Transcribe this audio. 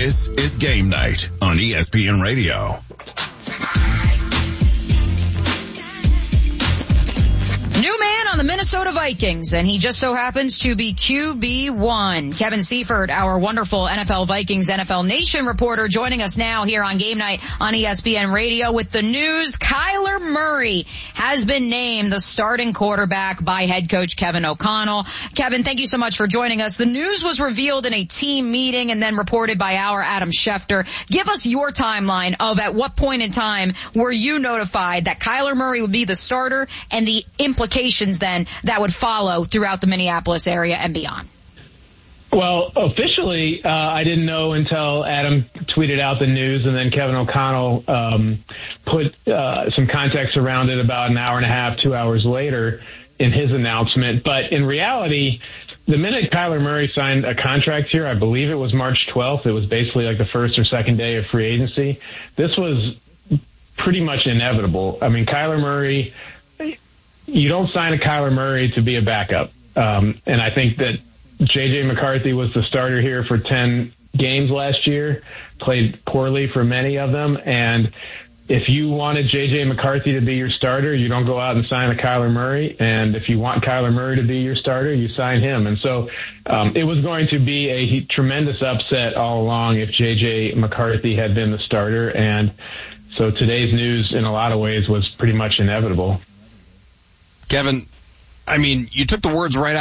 This is Game Night on ESPN Radio. New man on the Minnesota Vikings, and he just so happens to be QB1. Kevin Seifert, our wonderful NFL Vikings NFL Nation reporter, joining us now here on Game Night on ESPN Radio with the news. Kyler Murray has been named the starting quarterback by head coach Kevin O'Connell. Kevin, thank you so much for joining us. The news was revealed in a team meeting and then reported by our Adam Schefter. Give us your timeline of at what point in time were you notified that Kyler Murray would be the starter and the implications then that would follow throughout the Minneapolis area and beyond? Well, officially, I didn't know until Adam tweeted out the news, and then Kevin O'Connell put some context around it about an hour and a half, 2 hours later in his announcement. But in reality, the minute Kyler Murray signed a contract here, I believe it was March 12th, it was basically like the first or second day of free agency. This was pretty much inevitable. I mean, Kyler Murray, you don't sign a Kyler Murray to be a backup. And I think that J.J. McCarthy was the starter here for 10 games last year, played poorly for many of them. And if you wanted J.J. McCarthy to be your starter, you don't go out and sign a Kyler Murray. And if you want Kyler Murray to be your starter, you sign him. And so it was going to be a tremendous upset all along if J.J. McCarthy had been the starter. And so today's news in a lot of ways was pretty much inevitable. Kevin, I mean, you took the words right